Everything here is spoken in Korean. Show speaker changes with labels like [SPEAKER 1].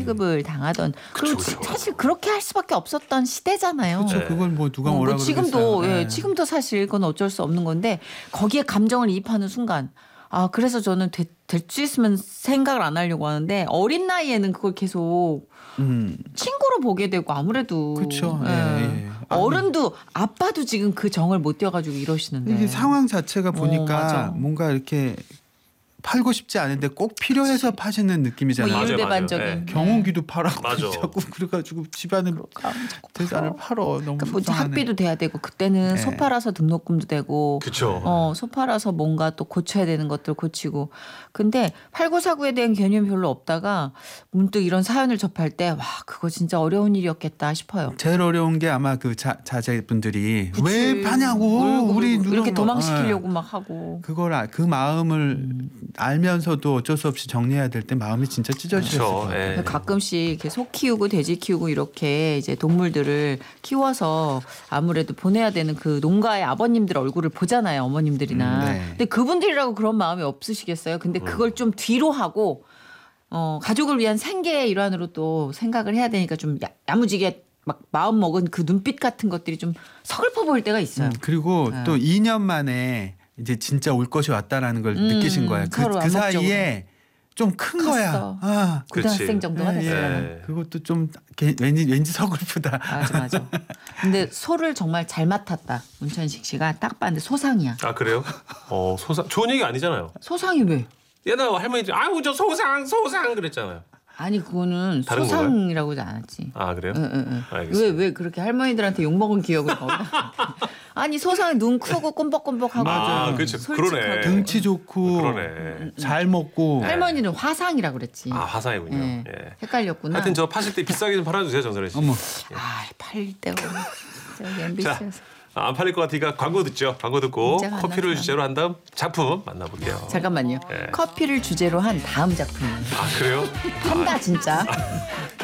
[SPEAKER 1] 취급을 당하던 그리고
[SPEAKER 2] 그쵸.
[SPEAKER 1] 사실 그렇게 할 수밖에 없었던 시대잖아요.
[SPEAKER 3] 그렇죠. 그걸 뭐 누가 뭐라 그러겠어요.
[SPEAKER 1] 지금도
[SPEAKER 3] 네.
[SPEAKER 1] 지금도 사실 그건 어쩔 수 없는 건데 거기에 감정을 이입하는 순간 그래서 저는 될 수 있으면 생각을 안 하려고 하는데 어린 나이에는 그걸 계속 친구로 보게 되고 아무래도
[SPEAKER 3] 그렇죠. 예.
[SPEAKER 1] 어른도 아빠도 지금 그 정을 못 뛰어가지고 이러시는데
[SPEAKER 3] 이게 상황 자체가 보니까
[SPEAKER 1] 맞아.
[SPEAKER 3] 뭔가 이렇게 팔고 싶지 않은데 꼭 필요해서 파시는 느낌이잖아요.
[SPEAKER 1] 뭐
[SPEAKER 2] 맞아요,
[SPEAKER 1] 이율배반적인
[SPEAKER 2] 맞아요.
[SPEAKER 3] 경운기도 팔아고
[SPEAKER 2] 맞아.
[SPEAKER 3] 자꾸 그래가지고 집안은
[SPEAKER 1] 자꾸
[SPEAKER 3] 대사를 팔어. 너무
[SPEAKER 1] 그러니까 뭐 이제
[SPEAKER 3] 속상하네.
[SPEAKER 1] 학비도 돼야 되고 그때는
[SPEAKER 3] 네.
[SPEAKER 1] 소파라서 등록금도 되고
[SPEAKER 2] 그쵸.
[SPEAKER 1] 소파라서 뭔가 또 고쳐야 되는 것들 고치고 근데 8949에 대한 개념이 별로 없다가 문득 이런 사연을 접할 때 와 그거 진짜 어려운 일이었겠다 싶어요.
[SPEAKER 3] 제일 어려운 게 아마 그 자제분들이
[SPEAKER 1] 그치.
[SPEAKER 3] 왜 파냐고
[SPEAKER 1] 울고
[SPEAKER 3] 우리
[SPEAKER 1] 불고 이렇게
[SPEAKER 3] 누가
[SPEAKER 1] 도망시키려고 막 하고
[SPEAKER 3] 그걸 그 마음을 알면서도 어쩔 수 없이 정리해야 될 때 마음이 진짜 찢어지셨을
[SPEAKER 2] 그쵸.
[SPEAKER 3] 것 같아요.
[SPEAKER 2] 예.
[SPEAKER 1] 가끔씩 이렇게 소 키우고 돼지 키우고 이렇게 이제 동물들을 키워서 아무래도 보내야 되는 그 농가의 아버님들 얼굴을 보잖아요. 어머님들이나.
[SPEAKER 3] 네.
[SPEAKER 1] 근데 그분들이라고 그런 마음이 없으시겠어요. 근데 그걸 좀 뒤로 하고 가족을 위한 생계의 일환으로 또 생각을 해야 되니까 좀 야무지게 막 마음 먹은 그 눈빛 같은 것들이 좀 서글퍼 보일 때가 있어요.
[SPEAKER 3] 그리고 또 2년 만에 이제 진짜 올 것이 왔다라는 걸 느끼신 거예요.
[SPEAKER 1] 서로
[SPEAKER 3] 그 사이에 좀 큰 거야.
[SPEAKER 1] 고등학생
[SPEAKER 2] 그치.
[SPEAKER 1] 정도가 됐어요.
[SPEAKER 2] 예.
[SPEAKER 3] 그것도 좀 왠지 서글프다.
[SPEAKER 1] 맞아. 근데 소를 정말 잘 맡았다. 문천식 씨가 딱 봤는데 소상이야.
[SPEAKER 2] 아 그래요? 소상 좋은 얘기 아니잖아요.
[SPEAKER 1] 소상이 왜?
[SPEAKER 2] 옛날 할머니들 아우 저 소상 그랬잖아요.
[SPEAKER 1] 아니 그거는
[SPEAKER 2] 다른
[SPEAKER 1] 소상이라고 하지 않았지.
[SPEAKER 2] 아 그래요?
[SPEAKER 1] 응.
[SPEAKER 2] 알겠습니다.
[SPEAKER 1] 왜 그렇게 할머니들한테 욕먹은 기억을 거기다. 아니 소상이 눈 크고 꼼뻑꼼뻑하고
[SPEAKER 2] 그렇죠.
[SPEAKER 1] 솔직하고.
[SPEAKER 2] 그러네.
[SPEAKER 3] 등치 좋고
[SPEAKER 2] 그러네.
[SPEAKER 3] 잘 먹고
[SPEAKER 1] 할머니는 화상이라고 그랬지.
[SPEAKER 2] 화상이군요.
[SPEAKER 1] 예.
[SPEAKER 2] 예.
[SPEAKER 1] 헷갈렸구나.
[SPEAKER 2] 하여튼 저 파실 때 비싸게 좀 팔아주세요, 정선혜 씨.
[SPEAKER 3] 어머.
[SPEAKER 1] 팔릴 때가 저기
[SPEAKER 2] 자,
[SPEAKER 1] MBC에서.
[SPEAKER 2] 안 팔릴 것 같으니까 광고 듣죠. 광고 듣고
[SPEAKER 1] 문자가 안
[SPEAKER 2] 커피를
[SPEAKER 1] 나타나.
[SPEAKER 2] 주제로 한 다음 작품 만나볼게요.
[SPEAKER 1] 잠깐만요.
[SPEAKER 2] 예.
[SPEAKER 1] 커피를 주제로 한 다음 작품이에요.
[SPEAKER 2] 아 그래요?
[SPEAKER 1] 한다 진짜.